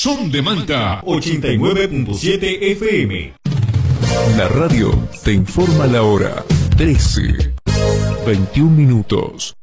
Son de Manta 89.7 FM. La radio te informa la hora. 13:21.